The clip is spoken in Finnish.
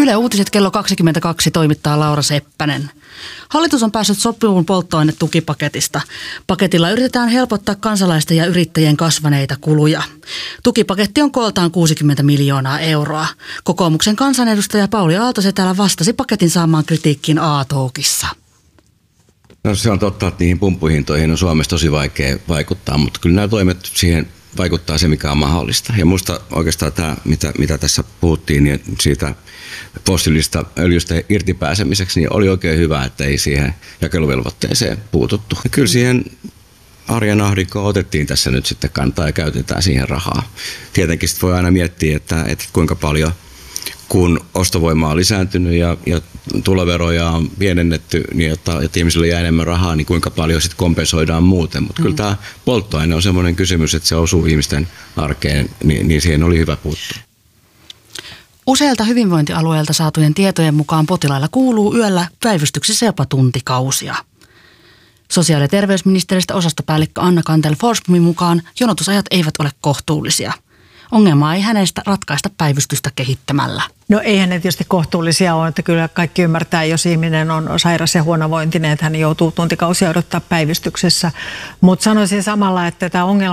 Yle Uutiset kello 22 toimittaa Laura Seppänen. Hallitus on päässyt sopimuun polttoainetukipaketista. Paketilla yritetään helpottaa kansalaisten ja yrittäjien kasvaneita kuluja. Tukipaketti on kooltaan 60 miljoonaa euroa. Kokoomuksen kansanedustaja Pauli Aalto-Setälä vastasi paketin saamaan kritiikkiin A-talkissa. No se on totta, että niihin pumppuhintoihin on Suomessa tosi vaikea vaikuttaa, mutta kyllä nämä toimet siihen vaikuttaa se, mikä on mahdollista. Ja minusta oikeastaan tämä, mitä tässä puhuttiin, niin siitä fossiilista öljystä irtipääsemiseksi, niin oli oikein hyvä, että ei siihen jakeluvelvoitteeseen puututtu. Ja kyllä siihen arjen ahdinkoon otettiin tässä nyt sitten kantaa ja käytetään siihen rahaa. Tietenkin sitten voi aina miettiä, että kuinka paljon, kun ostovoima on lisääntynyt ja tuloveroja on pienennetty, niin että ihmisille jää enemmän rahaa, niin kuinka paljon sitten kompensoidaan muuten. Mutta kyllä tämä polttoaine on semmoinen kysymys, että se osuu ihmisten arkeen, niin siihen oli hyvä puuttua. Useilta hyvinvointialueilta saatujen tietojen mukaan potilailla kuuluu yöllä päivystyksissä jopa tuntikausia. Sosiaali- ja terveysministeristä osastopäällikkö Anna Kantel-Forsblomin mukaan jonotusajat eivät ole kohtuullisia. Ongelmaa ei hänestä ratkaista päivystystä kehittämällä. No eihän ne tietysti kohtuullisia ole, että kyllä kaikki ymmärtää, jos ihminen on sairas ja huonovointinen, että hän joutuu tuntikausia odottaa päivystyksessä. Mutta sanoisin samalla, että tämä ongelma